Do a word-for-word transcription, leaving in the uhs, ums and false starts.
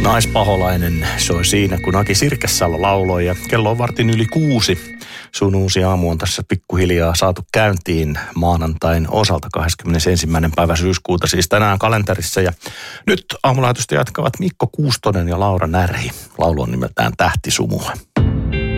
Naispaholainen soi siinä, kun Aki Sirkessalo lauloi ja kello on vartin yli kuusi. Sun uusi aamu on tässä pikkuhiljaa saatu käyntiin maanantain osalta kahdeskymmenesensimmäinen päivä syyskuuta siis tänään kalenterissa. Ja nyt aamulähetystä jatkavat Mikko Kuustonen ja Laura Närhi. Laulu on nimeltään Tähtisumua.